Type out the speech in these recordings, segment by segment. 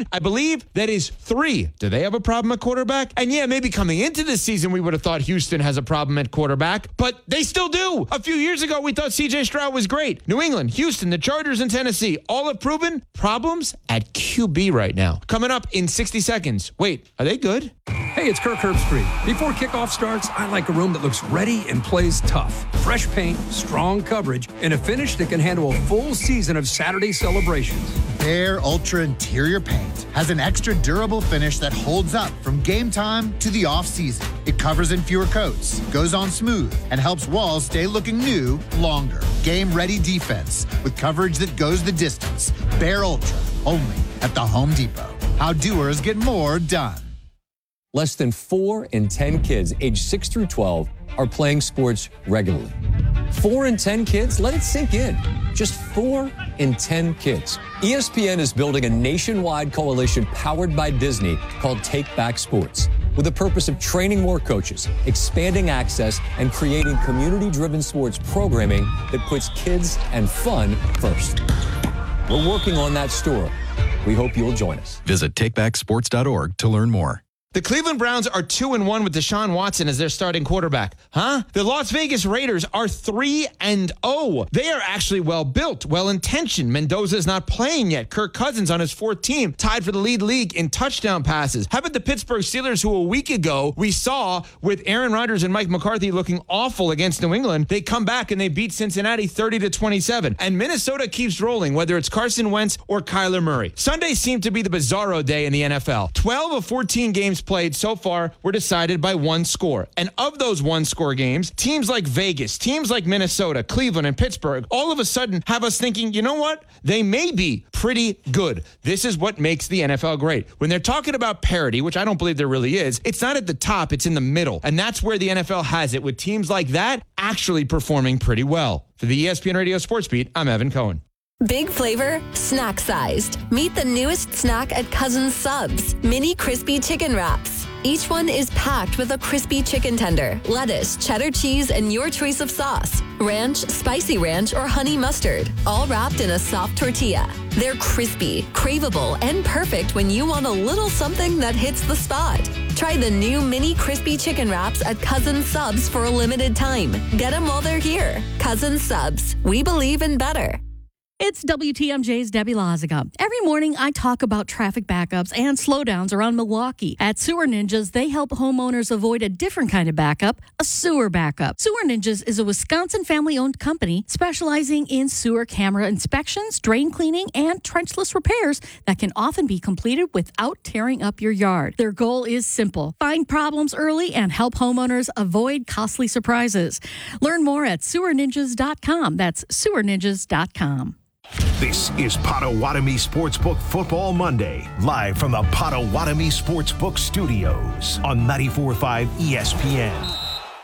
one, I believe that is 3. Do they have a problem at quarterback? And yeah, maybe coming into this season, we would have thought Houston has a problem at quarterback, but they still do. A few years ago, we thought C.J. Stroud was great. New England, Houston, the Chargers, and Tennessee all have proven problems at QB right now. Coming up in 60 seconds. Wait, are they good? Hey, it's Kirk Herbstreit. Before kickoff starts, I like a room that looks ready and plays tough. Fresh paint, strong coverage, and a finish that can handle a full season of Saturday celebrations. Behr Ultra Interior Paint has an extra durable finish that holds up from game time to the off-season. It covers in fewer coats, goes on smooth, and helps walls stay looking new longer. Game-ready defense with coverage that goes the distance. Behr Ultra, only at the Home Depot. How doers get more done. Less than 4 in 10 kids aged 6 through 12 are playing sports regularly. 4 in 10 kids? Let it sink in. Just 4 in 10 kids. ESPN is building a nationwide coalition powered by Disney called Take Back Sports, with the purpose of training more coaches, expanding access, and creating community-driven sports programming that puts kids and fun first. We're working on that story. We hope you'll join us. Visit takebacksports.org to learn more. The Cleveland Browns are 2-1 with Deshaun Watson as their starting quarterback. Huh? The Las Vegas Raiders are 3-0. They are actually well-built, well-intentioned. Mendoza's not playing yet. Kirk Cousins on his 4th team, tied for the league in touchdown passes. How about the Pittsburgh Steelers, who a week ago we saw with Aaron Rodgers and Mike McCarthy looking awful against New England? They come back and they beat Cincinnati 30-27. And Minnesota keeps rolling, whether it's Carson Wentz or Kyler Murray. Sundays seem to be the bizarro day in the NFL. 12 of 14 games played so far were decided by one score. And of those one-score games, teams like Vegas, teams like Minnesota, Cleveland, and Pittsburgh all of a sudden have us thinking, you know what? They may be pretty good. This is what makes the NFL great. When they're talking about parity, which I don't believe there really is, it's not at the top, it's in the middle. And that's where the NFL has it, with teams like that actually performing pretty well. For the ESPN Radio Sports Beat, I'm Evan Cohen. Big flavor, snack sized. Meet the newest snack at Cousins Subs, mini crispy chicken wraps. Each one is packed with a crispy chicken tender, lettuce, cheddar cheese, and your choice of sauce. Ranch, spicy ranch, or honey mustard, all wrapped in a soft tortilla. They're crispy, craveable, and perfect when you want a little something that hits the spot. Try the new mini crispy chicken wraps at Cousins Subs for a limited time. Get them while they're here. Cousins Subs. We believe in better. It's WTMJ's Debbie Loziga. Every morning, I talk about traffic backups and slowdowns around Milwaukee. At Sewer Ninjas, they help homeowners avoid a different kind of backup, a sewer backup. Sewer Ninjas is a Wisconsin family-owned company specializing in sewer camera inspections, drain cleaning, and trenchless repairs that can often be completed without tearing up your yard. Their goal is simple: find problems early and help homeowners avoid costly surprises. Learn more at sewerninjas.com. That's sewerninjas.com. This is Potawatomi Sportsbook Football Monday, live from the Potawatomi Sportsbook Studios on 94.5 ESPN.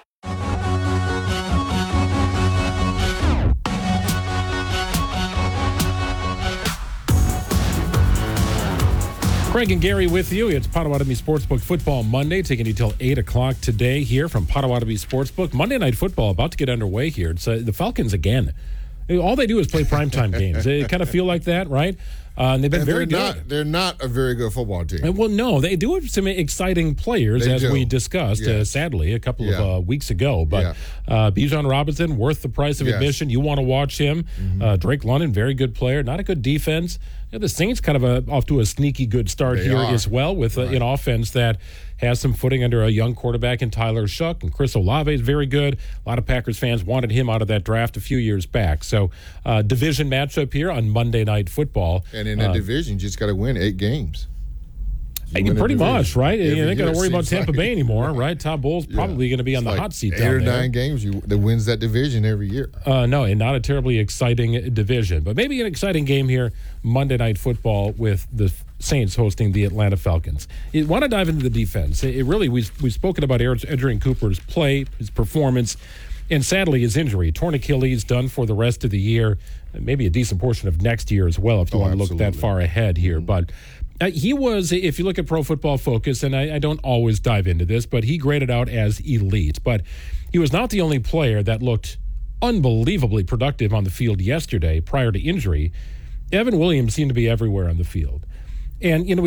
Craig and Gary with you. It's Potawatomi Sportsbook Football Monday, taking you till 8 o'clock today here from Potawatomi Sportsbook. Monday Night Football about to get underway here. It's the Falcons again. All they do is play primetime games. They kind of feel like that, right? And they've been very good. They're not a very good football team. Well, no, they do have some exciting players, we discussed, sadly, a couple of weeks ago. But Bijan Robinson, worth the price of admission. You want to watch him. Mm-hmm. Drake London, very good player. Not a good defense. The Saints kind of off to a sneaky good start as well with an offense that has some footing under a young quarterback in Tyler Shuck, and Chris Olave is very good. A lot of Packers fans wanted him out of that draft a few years back. So division matchup here on Monday Night Football. And in that division, you just got to win 8 games. Pretty much, right? You ain't got to worry about Tampa Bay anymore, right? Todd Bowles probably going to be on the hot seat down there. 8 or 9 games that wins that division every year. No, and not a terribly exciting division, but maybe an exciting game here, Monday Night Football with the Saints hosting the Atlanta Falcons. You want to dive into the defense. We've spoken about Adrian Cooper's play, his performance, and sadly his injury. Torn Achilles, done for the rest of the year, maybe a decent portion of next year as well if you want to look that far ahead here. But he was, if you look at Pro Football Focus, and I don't always dive into this, but he graded out as elite. But he was not the only player that looked unbelievably productive on the field yesterday prior to injury. Evan Williams seemed to be everywhere on the field. And,